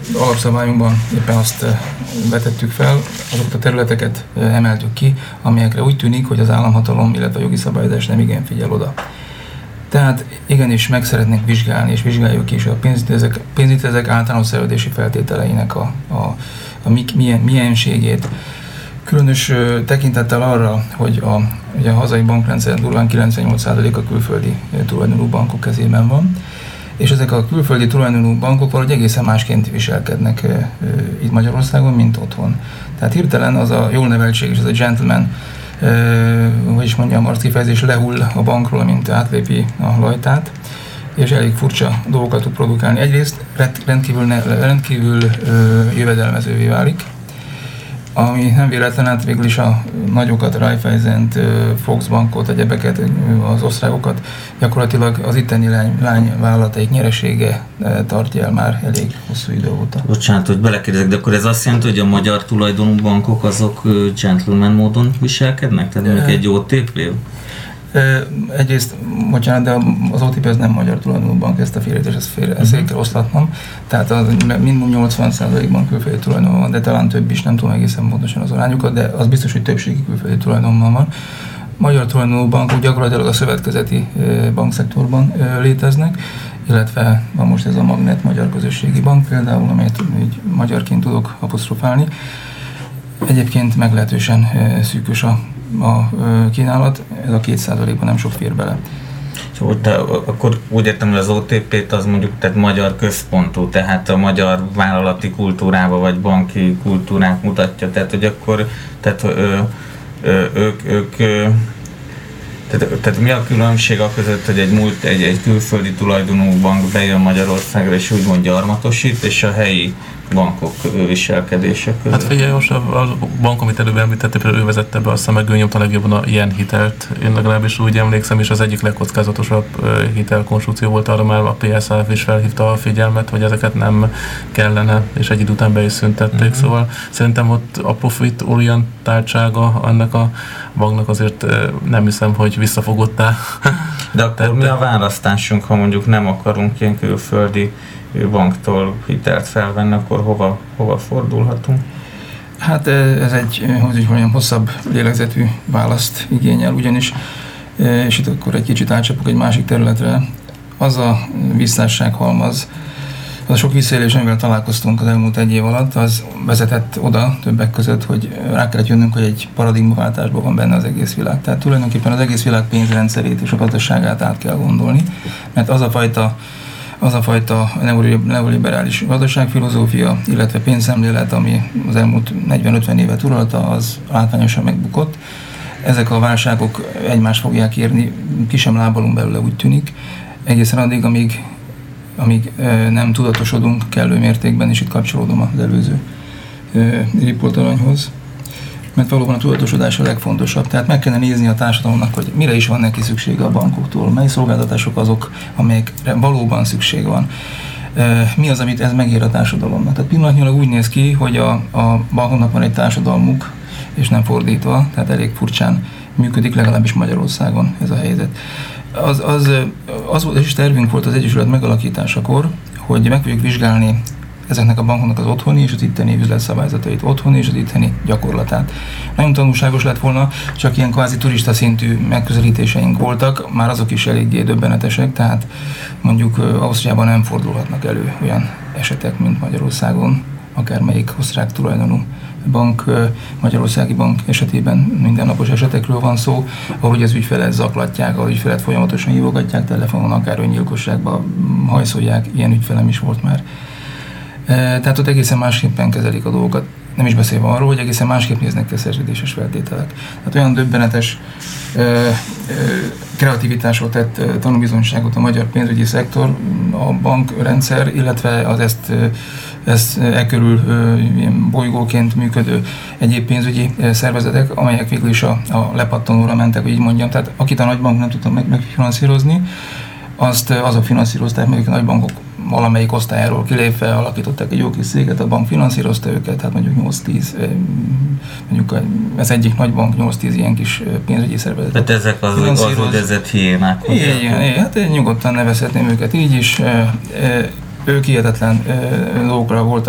alapszabályunkban éppen azt vetettük fel, azokat a területeket emeltük ki, amelyekre úgy tűnik, hogy az államhatalom, illetve a jogi szabályozás nem igen figyel oda. Tehát igenis meg szeretnénk vizsgálni, és vizsgáljuk is a pénzintézetek általános szerződési feltételeinek a mienségét. Különös tekintettel arra, hogy ugye a hazai bankrendszer durván 98% a külföldi tulajdonú bankok kezében van, és ezek a külföldi tulajdonú bankok valahogy egészen másként viselkednek itt Magyarországon, mint otthon. Tehát hirtelen az a jól neveltség és az a gentleman, hogy is mondjam, arckifejezés lehull a bankról, mint átlépi a lajtát, és elég furcsa dolgokat tud produkálni. Egyrészt rendkívül jövedelmezővé válik, ami nem véletlen, hát végül is a nagyokat, Raiffeisent, Volksbankot, egyebeket, az osztrákokat gyakorlatilag az itteni lányvállalataik nyeresége tartja el már elég hosszú idő óta. Bocsánat, hogy belekérdezek, de akkor ez azt jelenti, hogy a magyar tulajdonú bankok azok gentleman módon viselkednek? Tehát mondjuk egy OTP? Egyrészt, bocsánat, de az OTP az nem magyar tulajdonú bank, ezt a félreértést ezt kell oszlatnom. Tehát az minimum 80%-ban külföldi tulajdonban van, de talán több is, nem tudom egészen pontosan az arányokat, de az biztos, hogy többségi külföldi tulajdonban van. Magyar tulajdonú bankok gyakorlatilag a szövetkezeti bankszektorban léteznek, illetve van most ez a Magnet Magyar Közösségi Bank például, amelyet így magyarként tudok apostrofálni. Egyébként meglehetősen szűkös a kínálat, ez a 2%-ban nem sok fér bele. Akkor úgy értem, hogy az OTP-t az mondjuk tehát magyar központú, tehát a magyar vállalati kultúrába vagy banki kultúrát mutatja, tehát hogy akkor tehát mi a különbség a között, hogy egy külföldi tulajdonú bank bejön Magyarországra és úgymond gyarmatosít, és a helyi bankok viselkedése között? Hát figyelj, most a bank, amit előbb említette, például ő vezette be, azt hiszem, meg ő nyomta legjobban a ilyen hitelt. Én legalábbis úgy emlékszem, és az egyik legkockázatosabb hitelkonstrukció volt, arra már a PSAF is felhívta a figyelmet, hogy ezeket nem kellene, és egy idő után be is szüntették. Szóval szerintem ott a profit orientáltsága ennek a banknak azért nem hiszem, hogy visszafogottá. De akkor mi a választásunk, ha mondjuk nem akarunk ilyen külföldi banktól hitelt felvenni, akkor hova fordulhatunk? Hát ez egy, hogy mondjam, hosszabb lélegzetű választ igényel, ugyanis, és itt akkor egy kicsit átcsapok egy másik területre, az a visszássághalmaz, az a sok visszaélés, amivel találkoztunk az elmúlt egy év alatt, az vezetett oda többek között, hogy rá kellett jönnünk, hogy egy paradigmaváltásban van benne az egész világ. Tehát tulajdonképpen az egész világ pénzrendszerét és a gazdaságát át kell gondolni, mert az a fajta neoliberális gazdaságfilozófia, illetve pénzszemlélet, ami az elmúlt 40-50 évet uralta, az látványosan megbukott. Ezek a válságok egymást fogják érni, ki sem lábalunk belőle, úgy tűnik, egészen addig, amíg nem tudatosodunk kellő mértékben, és itt kapcsolódom az előző riportalanyhoz, mert valóban a tudatosodás a legfontosabb. Tehát meg kellene nézni a társadalomnak, hogy mire is van neki szüksége a bankoktól, mely szolgáltatások azok, amelyekre valóban szükség van. Mi az, amit ez megér a társadalomnak. Tehát pillanatnyilag úgy néz ki, hogy a bankoknak van egy társadalmuk, és nem fordítva, tehát elég furcsán működik, legalábbis Magyarországon ez a helyzet. Az volt, és tervünk volt az Egyesület megalakításakor, hogy meg fogjuk vizsgálni ezeknek a bankoknak az otthoni és az itteni üzletszabályzatait, otthoni és az itteni gyakorlatát. Nagyon tanulságos lett volna, csak ilyen kvázi turista szintű megközelítéseink voltak, már azok is eléggé döbbenetesek, tehát mondjuk Ausztriában nem fordulhatnak elő olyan esetek, mint Magyarországon, akármelyik osztrák tulajdonú bank, magyarországi bank esetében mindennapos esetekről van szó, ahogy az ügyfelet zaklatják, ahogy ügyfelet folyamatosan hívogatják telefonon, akár öngyilkosságba hajszolják, ilyen ügyfelem is volt már. Tehát ott egészen másképpen kezelik a dolgokat, nem is beszélve arról, hogy egészen másképp néznek ki a szerződéses feltételek. Tehát olyan döbbenetes kreativitásról tett tanúbizonyságot a magyar pénzügyi szektor, a bankrendszer, illetve az ezt körül ilyen bolygóként működő egyéb pénzügyi szervezetek, amelyek végül is a lepattanóra mentek, hogy így mondjam. Tehát akit a nagybank nem tudta megfinanszírozni, azt azok finanszírozták, meg a nagybankok valamelyik osztályáról kilépve alakították egy jó kis céget, a bank finanszírozta őket, tehát mondjuk 8-10, mondjuk ez egyik nagybank 8-10 ilyen kis pénzügyi szervezet. Tehát ezek az úgynevezett hiénák. Igen, hát nyugodtan nevezhetném őket így is. Ők hihetetlen dolgokra voltak